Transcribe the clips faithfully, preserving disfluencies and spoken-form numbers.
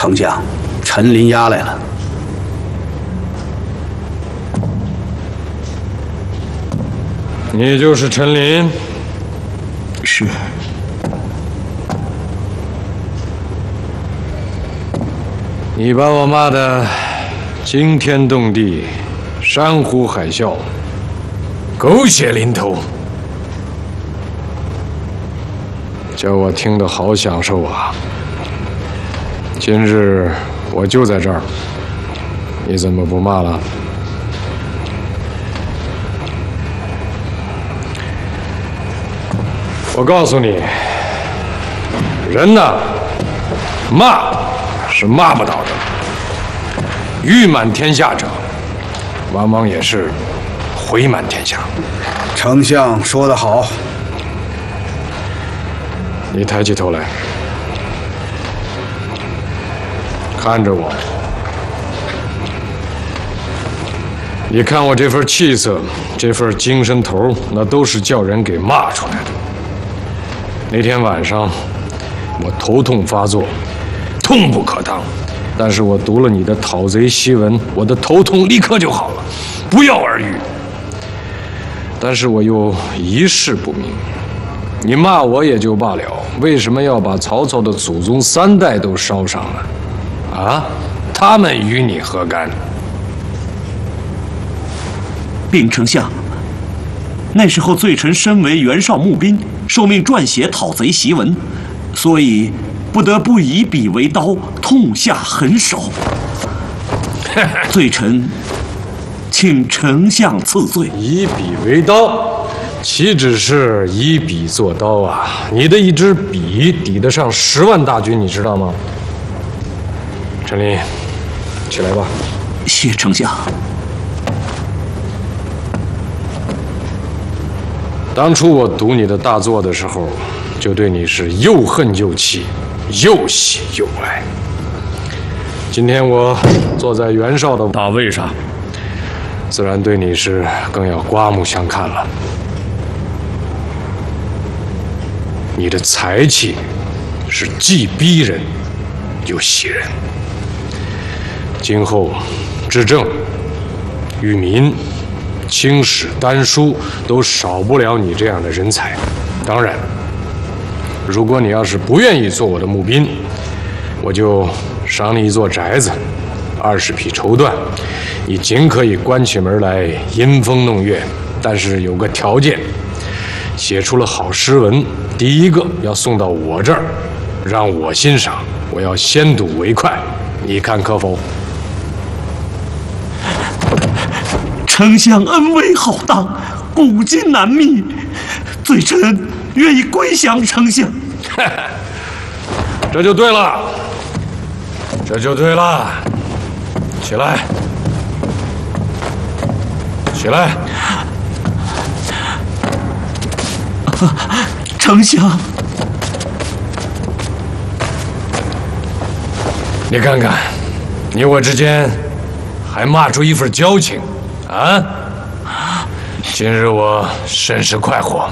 丞相，陈林押来了。 你就是陈林？ 是。 你把我骂得惊天动地、山呼海啸、狗血淋头，叫我听得好享受啊！今日我就在这儿，你怎么不骂了？我告诉你，人呐，骂是骂不倒的。欲满天下者，往往也是回满天下。 丞相说得好。 你抬起头来，看着我。你看我这份气色，这份精神头，那都是叫人给骂出来的。那天晚上，我头痛发作，痛不可当。但是我读了你的讨贼檄文，我的头痛立刻就好了，不药而愈。但是我又一事不明，你骂我也就罢了，为什么要把曹操的祖宗三代都烧上了？啊，他们与你何干？ 禀丞相，那时候罪臣身为袁绍募兵，受命撰写讨贼檄文，所以不得不以笔为刀，痛下狠手。罪臣请丞相赐罪。 以笔为刀，岂止是以笔作刀啊！你的一支笔抵得上十万大军，你知道吗？陈林，起来吧。 谢丞相。 当初我读你的大作的时候，就对你是又恨又气，又喜又爱。今天我坐在袁绍的大位上，自然对你是更要刮目相看了。你的才气是既逼人又喜人，今后治政、育民、清史丹书都少不了你这样的人才。当然，如果你要是不愿意做我的募兵，我就赏你一座宅子，二十匹绸缎，你尽可以关起门来吟风弄月。但是有个条件，写出了好诗文，第一个要送到我这儿，让我欣赏，我要先睹为快，你看可否？ 丞相恩威浩荡，古今难觅，罪臣愿意归降丞相。 这就对了，这就对了。起来，起来。 丞相， 你看看，你我之间还骂出一份交情啊！今日我甚是快活。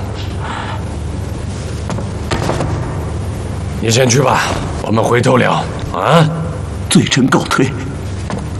你先去吧，我们回头聊啊。 罪臣告退。